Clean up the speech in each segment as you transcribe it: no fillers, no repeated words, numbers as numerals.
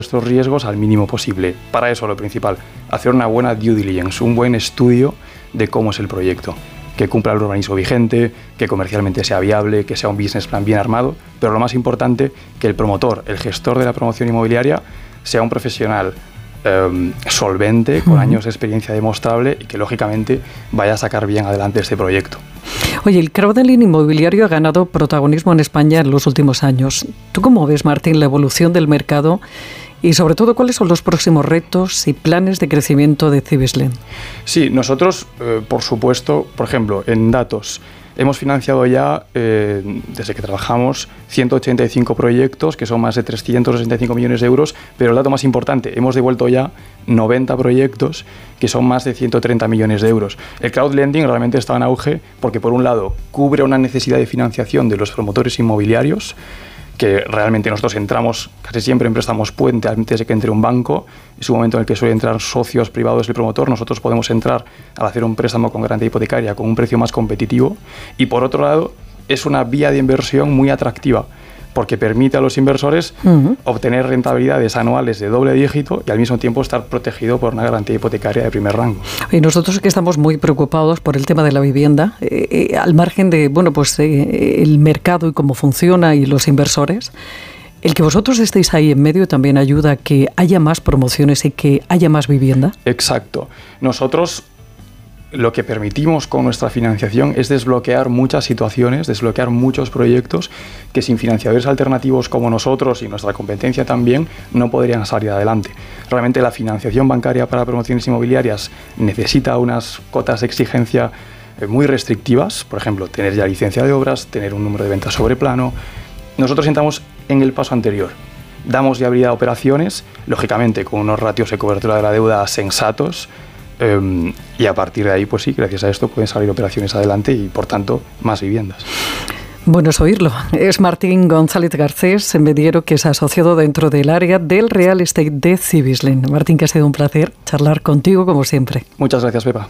estos riesgos al mínimo posible. Para eso lo principal, hacer una buena due diligence, un buen estudio de cómo es el proyecto, que cumpla el urbanismo vigente, que comercialmente sea viable, que sea un business plan bien armado, pero lo más importante, que el promotor, el gestor de la promoción inmobiliaria, sea un profesional solvente, con años de experiencia demostrable y que lógicamente vaya a sacar bien adelante este proyecto. Oye, el crowdfunding inmobiliario ha ganado protagonismo en España en los últimos años. ¿Tú cómo ves, Martín, la evolución del mercado y sobre todo cuáles son los próximos retos y planes de crecimiento de Cibisland? Sí, nosotros, por supuesto, por ejemplo, en datos, hemos financiado ya, desde que trabajamos, 185 proyectos, que son más de 365 millones de euros, pero el dato más importante, hemos devuelto ya 90 proyectos, que son más de 130 millones de euros. El crowdlending realmente está en auge porque, por un lado, cubre una necesidad de financiación de los promotores inmobiliarios, que realmente nosotros entramos casi siempre en préstamos puente antes de que entre un banco. Es un momento en el que suelen entrar socios privados del promotor. Nosotros podemos entrar al hacer un préstamo con garantía hipotecaria con un precio más competitivo. Y por otro lado, es una vía de inversión muy atractiva porque permite a los inversores obtener rentabilidades anuales de doble dígito y al mismo tiempo estar protegido por una garantía hipotecaria de primer rango. Y nosotros que estamos muy preocupados por el tema de la vivienda, al margen de el mercado y cómo funciona y los inversores, el que vosotros estéis ahí en medio también ayuda a que haya más promociones y que haya más vivienda. Exacto. Nosotros lo que permitimos con nuestra financiación es desbloquear muchas situaciones, desbloquear muchos proyectos que sin financiadores alternativos como nosotros y nuestra competencia también no podrían salir adelante. Realmente la financiación bancaria para promociones inmobiliarias necesita unas cotas de exigencia muy restrictivas, por ejemplo, tener ya licencia de obras, tener un número de ventas sobre plano. Nosotros entramos en el paso anterior. Damos viabilidad a operaciones, lógicamente con unos ratios de cobertura de la deuda sensatos, y a partir de ahí, pues sí, gracias a esto pueden salir operaciones adelante y, por tanto, más viviendas. Bueno, es oírlo. Es Martín González Garcés, mediero, que es asociado dentro del área del real estate de Cibisland. Martín, que ha sido un placer charlar contigo, como siempre. Muchas gracias, Pepa.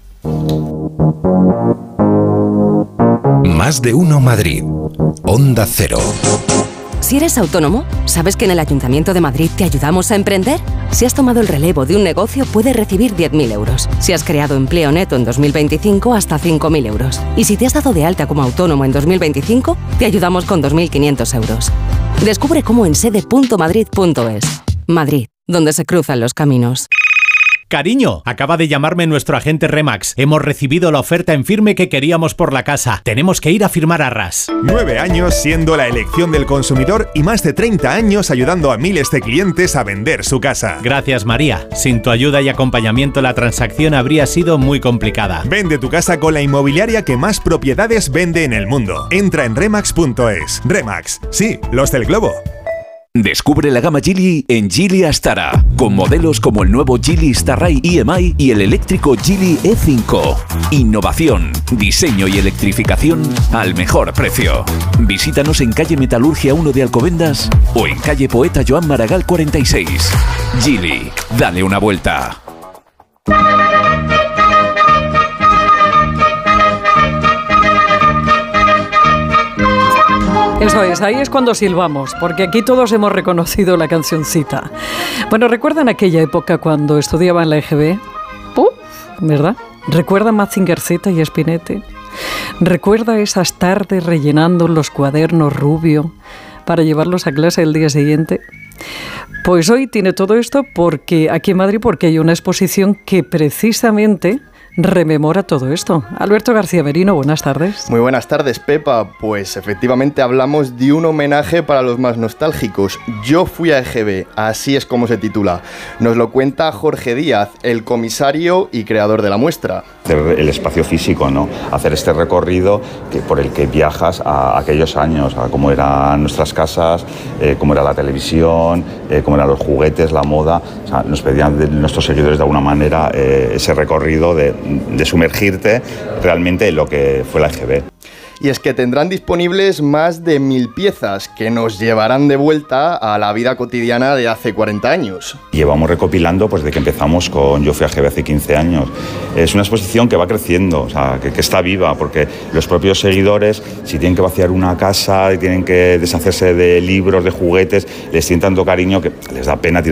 Más de uno Madrid. Onda Cero. Si eres autónomo, ¿sabes que en el Ayuntamiento de Madrid te ayudamos a emprender? Si has tomado el relevo de un negocio, puedes recibir 10.000 euros. Si has creado empleo neto en 2025, hasta 5.000 euros. Y si te has dado de alta como autónomo en 2025, te ayudamos con 2.500 euros. Descubre cómo en sede.madrid.es. Madrid, donde se cruzan los caminos. Cariño, acaba de llamarme nuestro agente Remax. Hemos recibido la oferta en firme que queríamos por la casa. Tenemos que ir a firmar arras. 9 años siendo la elección del consumidor y más de 30 años ayudando a miles de clientes a vender su casa. Gracias, María. Sin tu ayuda y acompañamiento la transacción habría sido muy complicada. Vende tu casa con la inmobiliaria que más propiedades vende en el mundo. Entra en remax.es. Remax, sí, los del globo. Descubre la gama Geely en Geely Astara, con modelos como el nuevo Geely Starray EMI y el eléctrico Geely E5. Innovación, diseño y electrificación al mejor precio. Visítanos en calle Metalurgia 1 de Alcobendas o en calle Poeta Joan Maragall 46. Geely, dale una vuelta. Eso es, ahí es cuando silbamos, porque aquí todos hemos reconocido la cancioncita. Bueno, ¿recuerdan aquella época cuando estudiaba en la EGB? ¿Verdad? ¿Recuerda Mazinger Z y Spinetta? ¿Recuerda esas tardes rellenando los cuadernos rubio para llevarlos a clase el día siguiente? Pues hoy tiene todo esto porque aquí en Madrid, porque hay una exposición que precisamente rememora todo esto. Alberto García Merino, buenas tardes. Muy buenas tardes, Pepa. Pues efectivamente hablamos de un homenaje para los más nostálgicos. Yo fui a EGB, así es como se titula. Nos lo cuenta Jorge Díaz, el comisario y creador de la muestra. Hacer el espacio físico, ¿no? Hacer este recorrido por el que viajas a aquellos años, a cómo eran nuestras casas, cómo era la televisión, cómo eran los juguetes, la moda. O sea, nos pedían nuestros seguidores de alguna manera ese recorrido de sumergirte realmente en lo que fue la EGB. Y es que tendrán disponibles más de 1000 piezas que nos llevarán de vuelta a la vida cotidiana de hace 40 años. Llevamos recopilando pues, desde que empezamos con Yo fui a GB hace 15 años. Es una exposición que va creciendo, o sea, que está viva, porque los propios seguidores, si tienen que vaciar una casa y tienen que deshacerse de libros, de juguetes, les tienen tanto cariño que les da pena tirar